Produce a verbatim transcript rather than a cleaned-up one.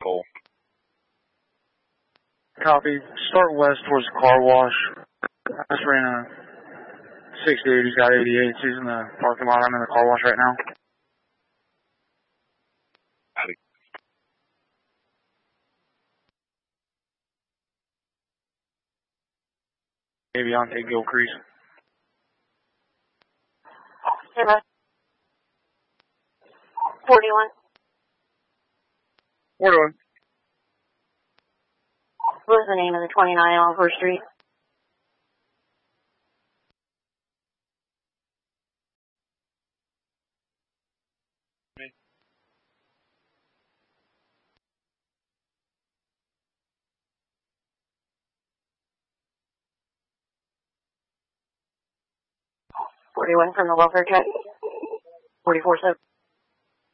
Cole. Copy. Start west towards the car wash. I just ran a sixty-eight. He's got eighty-eight. He's in the parking lot. I'm in the car wash right now. Copy. Aviante Gilcrease. Zero. forty-one. forty-one. What was the name of the twenty-nine Oliver Street? Me. forty-one from the welfare check. forty-four seven.